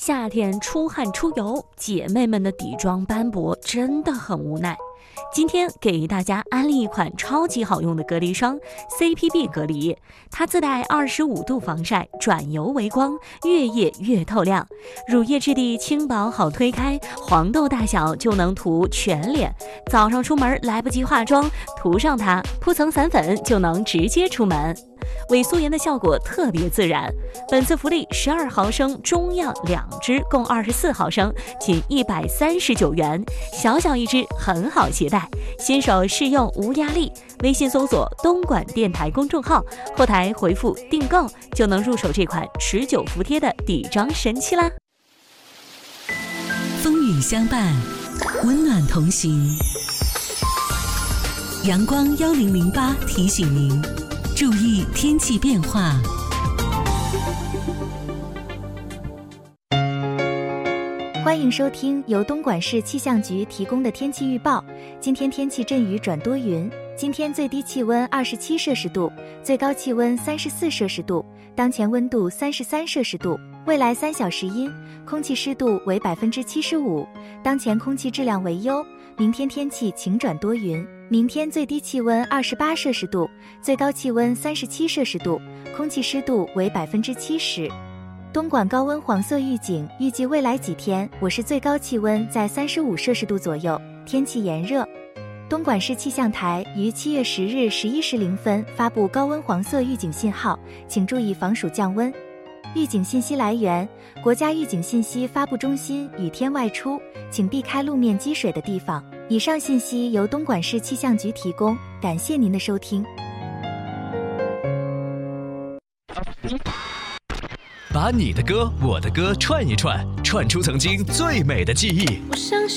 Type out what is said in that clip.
夏天出汗出油，姐妹们的底妆斑驳真的很无奈。今天给大家安利一款超级好用的隔离霜 CPB 隔离，它自带25度防晒，转油为光，越夜越透亮。乳液质地轻薄好推开，黄豆大小就能涂全脸。早上出门来不及化妆，涂上它，铺层散粉就能直接出门。伪素颜的效果特别自然。本次福利12毫升中样2支，共24毫升，仅139元，小小一支，很好携带。新手试用无压力，微信搜索东莞电台公众号，后台回复订购就能入手这款持久服帖的底妆神器啦。 风雨相伴，温暖同行。阳光1008提醒您，注意天气变化。 欢迎收听由东莞市气象局提供的天气预报。今天天气阵雨转多云，今天最低气温27摄氏度，最高气温34摄氏度，当前温度33摄氏度。未来3小时阴，空气湿度为75%，当前空气质量为优。明天天气晴转多云，明天最低气温28摄氏度，最高气温37摄氏度，空气湿度为70%。东莞高温黄色预警，预计未来几天我市最高气温在35摄氏度左右，天气炎热。东莞市气象台于7月10日11时0分发布高温黄色预警信号，请注意防暑降温。预警信息来源：国家预警信息发布中心。雨天外出，请避开路面积水的地方。以上信息由东莞市气象局提供，感谢您的收听。 把你的歌、我的歌串一串，串出曾经最美的记忆。